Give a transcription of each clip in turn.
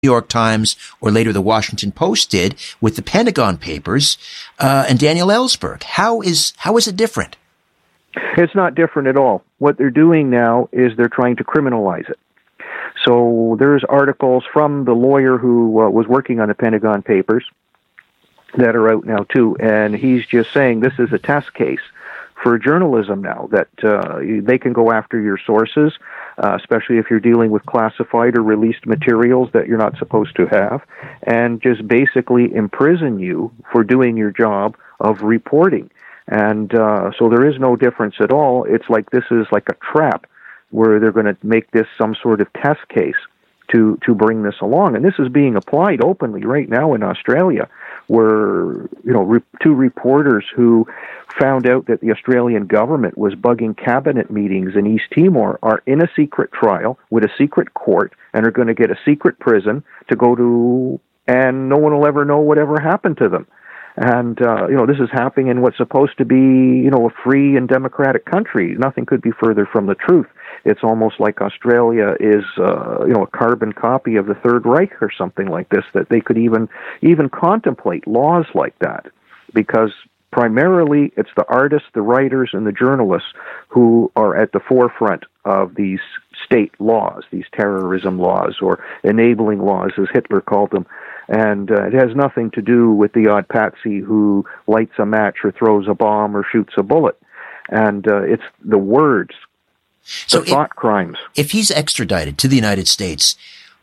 York Times or later the Washington Post did with the Pentagon Papers and Daniel Ellsberg. How is it different? It's not different at all. What they're doing now is they're trying to criminalize it. So there's articles from the lawyer who was working on the Pentagon Papers that are out now too, and he's just saying this is a test case for journalism now, that they can go after your sources, especially if you're dealing with classified or released materials that you're not supposed to have, and just basically imprison you for doing your job of reporting. And so there is no difference at all. It's like this is like a trap where they're going to make this some sort of test case to bring this along. And this is being applied openly right now in Australia, where, two reporters who found out that the Australian government was bugging cabinet meetings in East Timor are in a secret trial with a secret court and are going to get a secret prison to go to, and no one will ever know whatever happened to them. And, this is happening in what's supposed to be, a free and democratic country. Nothing could be further from the truth. It's almost like Australia is, a carbon copy of the Third Reich or something like this, that they could even contemplate laws like that. Because primarily it's the artists, the writers, and the journalists who are at the forefront of these state laws, these terrorism laws, or enabling laws, as Hitler called them. And it has nothing to do with the odd patsy who lights a match or throws a bomb or shoots a bullet. And it's the words, the thought crimes. If he's extradited to the United States,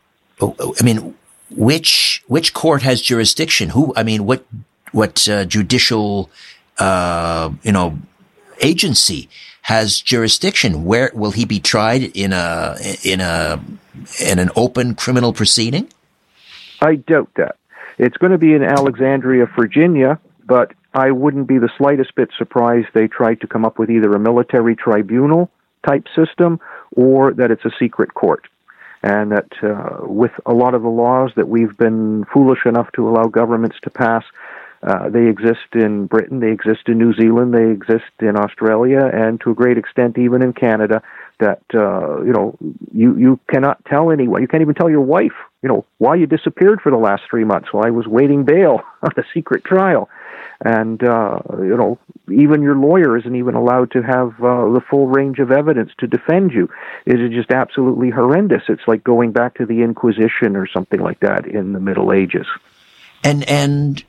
which court has jurisdiction? What judicial, agency has jurisdiction? Where will he be tried in an open criminal proceeding? I doubt that. It's going to be in Alexandria, Virginia, but I wouldn't be the slightest bit surprised they tried to come up with either a military tribunal type system or that it's a secret court. And that with a lot of the laws that we've been foolish enough to allow governments to pass, they exist in Britain, they exist in New Zealand, they exist in Australia, and to a great extent even in Canada, that, you cannot tell anyone, you can't even tell your wife, why you disappeared for the last 3 months. Well, I was waiting bail on a secret trial. And, even your lawyer isn't even allowed to have the full range of evidence to defend you. It is just absolutely horrendous. It's like going back to the Inquisition or something like that in the Middle Ages. And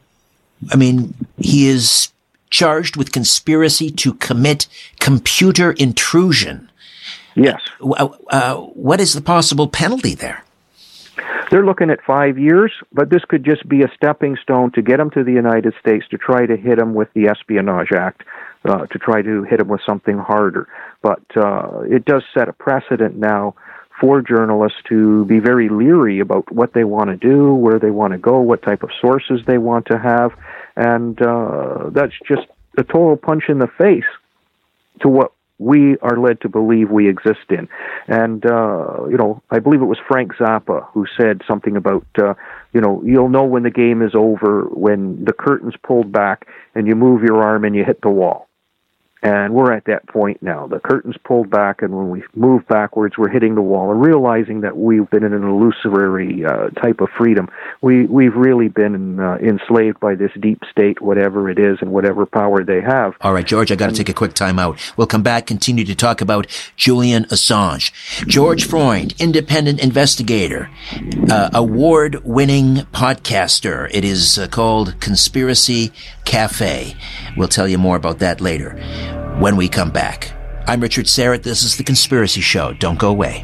he is charged with conspiracy to commit computer intrusion. Yes. What is the possible penalty there? They're looking at 5 years, but this could just be a stepping stone to get him to the United States, to try to hit him with the Espionage Act, to try to hit him with something harder. But it does set a precedent now for journalists to be very leery about what they want to do, where they want to go, what type of sources they want to have. And that's just a total punch in the face to what we are led to believe we exist in. And, I believe it was Frank Zappa who said something about, you'll know when the game is over when the curtain's pulled back and you move your arm and you hit the wall. And we're at that point now. The curtain's pulled back, and when we move backwards, we're hitting the wall and realizing that we've been in an illusory type of freedom. We've really been enslaved by this deep state, whatever it is, and whatever power they have. All right, George, I got to take a quick time out. We'll come back, continue to talk about Julian Assange. George Freund, independent investigator, award-winning podcaster. It is called Conspiracy Cafe. We'll tell you more about that later when we come back. I'm Richard Syrett. This is The Conspiracy Show. Don't go away.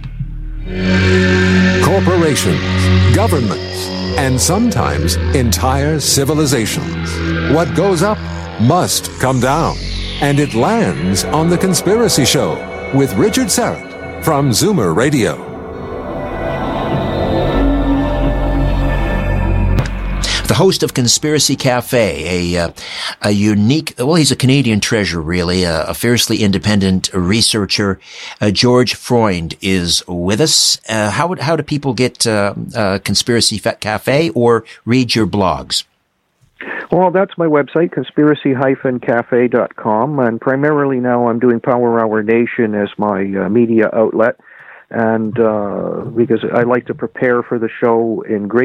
Corporations, governments, and sometimes entire civilizations. What goes up must come down. And it lands on The Conspiracy Show with Richard Syrett from Zoomer Radio. The host of Conspiracy Cafe, a unique, he's a Canadian treasure, really, a fiercely independent researcher. George Freund is with us. How do people get Conspiracy Cafe or read your blogs? Well, that's my website, conspiracy-cafe.com, and primarily now I'm doing Power Hour Nation as my media outlet. and because I like to prepare for the show in great